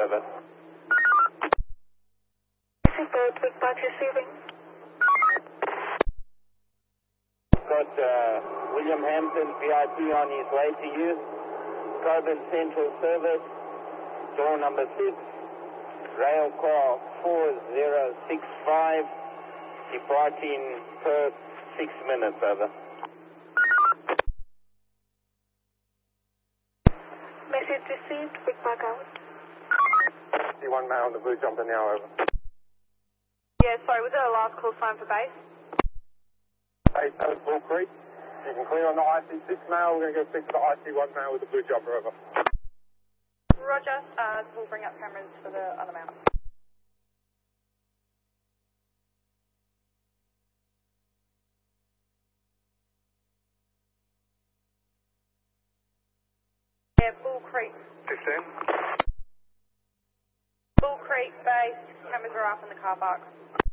over. Boat with back receiving. Got William Hampton VIP on his way to you. Coburn Central Service, door number 6, rail car 4065, departing per 6 minutes, over. Message received, quick back out. See one male on the blue jumper now, over. Yeah, sorry, was that a last call sign for base? Hey, that was Bull Creek. You can clear on the IC6 male. We're going to go speak to the IC1 male with the blue jumper, over. Roger, we'll bring up cameras for the other mount. Yeah, Bull Creek. 15. Bull Creek base, cameras are up in the car park.